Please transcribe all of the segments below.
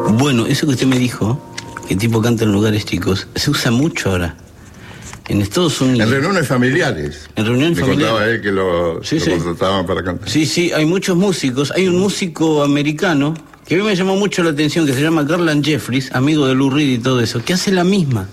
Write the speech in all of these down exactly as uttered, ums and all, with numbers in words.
Bueno, eso que usted me dijo, que tipo canta en lugares chicos, se usa mucho ahora. En Estados Unidos. En reuniones familiares. En reuniones familiares. Me contaba él que lo, sí, lo sí. contrataban para cantar. Sí, sí, hay muchos músicos. Hay un músico americano que a mí me llamó mucho la atención, que se llama Garland Jeffries, amigo de Lou Reed y todo eso, que hace la misma.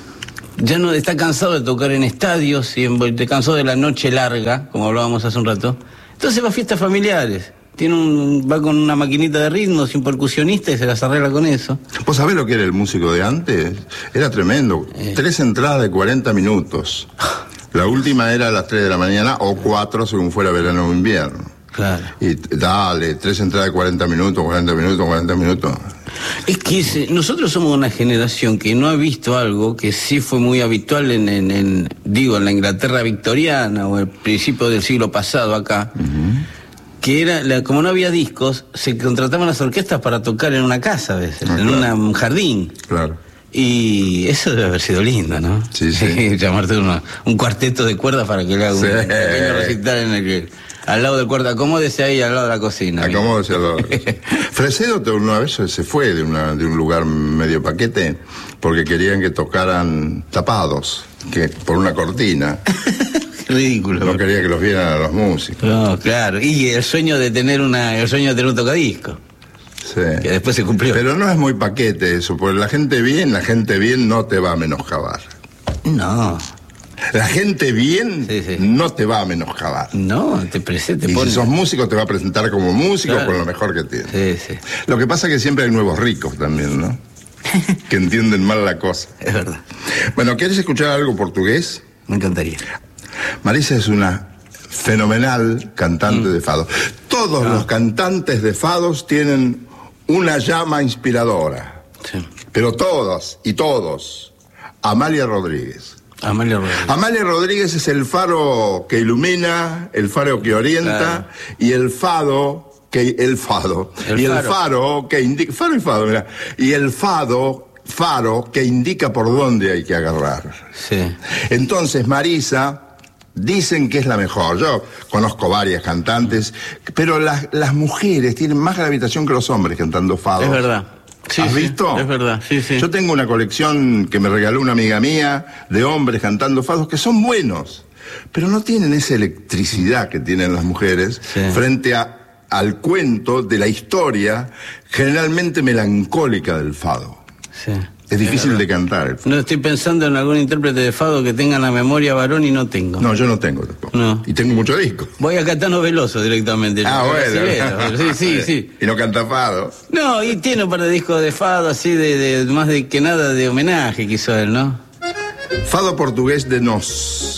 Ya no está cansado de tocar en estadios y en, te cansó de la noche larga, como hablábamos hace un rato. Entonces va a fiestas familiares. Tiene un, va con una maquinita de ritmos y un percusionista y se las arregla con eso. ¿Vos sabés lo que era el músico de antes? Era tremendo. Eh. Tres entradas de cuarenta minutos. La última era a las tres de la mañana o cuatro según fuera verano o invierno. Claro. Y dale, tres entradas de cuarenta minutos, cuarenta minutos, cuarenta minutos. Es que ese, nosotros somos una generación que no ha visto algo que sí fue muy habitual en, en, en digo, en la Inglaterra victoriana o el principio del siglo pasado acá. Uh-huh. Que era, la, como no había discos, se contrataban las orquestas para tocar en una casa a veces, ah, en claro. una, un jardín. Claro. Y eso debe haber sido lindo, ¿no? Sí, sí. Llamarte una, un cuarteto de cuerdas para que le haga sí. un pequeño recital en el que, al lado del cuarto, acomódese ahí al lado de la cocina. Acomódese al lado. Fresedo una vez se fue de, una, de un lugar medio paquete porque querían que tocaran tapados, que por una cortina. Ridículo. No quería que los vieran a los músicos. No, claro. Y el sueño de tener una, el sueño de tener un tocadisco. Sí. Que después se cumplió. Pero no es muy paquete eso, porque la gente bien, la gente bien no te va a menoscabar. No. La gente bien sí, sí. no te va a menoscabar. No, te presenta. Y pone... si sos músico te va a presentar como músico, claro, con lo mejor que tiene. Sí, sí. Lo que pasa es que siempre hay nuevos ricos también, ¿no? Que entienden mal la cosa. Es verdad. Bueno, ¿quieres escuchar algo portugués? Me encantaría. Marisa es una fenomenal cantante mm. de fado. Todos ah. los cantantes de fados tienen una llama inspiradora. Sí. Pero todos y todos. Amalia Rodríguez. Amalia Rodríguez. Amalia Rodríguez es el faro que ilumina, el faro que orienta, claro, y el fado que el fado el y faro. el faro que indica faro y fado, mira, y el fado faro que indica por dónde hay que agarrar. Sí. Entonces Marisa dicen que es la mejor. Yo conozco varias cantantes, pero las, las mujeres tienen más gravitación que los hombres cantando fados. Es verdad. Sí, ¿Has sí, visto? Es verdad, sí, sí. Yo tengo una colección que me regaló una amiga mía de hombres cantando fados que son buenos, pero no tienen esa electricidad que tienen las mujeres, sí, frente a, al cuento de la historia generalmente melancólica del fado. Sí. Es difícil de cantar. No estoy pensando en algún intérprete de fado que tenga la memoria varón y no tengo. No, yo no tengo tampoco. No. Y tengo muchos discos. Voy a Catano Veloso directamente. Ah, bueno. Sí, sí, sí. Y no canta fado. No, y tiene un par de discos de fado, así de, de más de que nada de homenaje quiso él, ¿no? Fado portugués de Nos.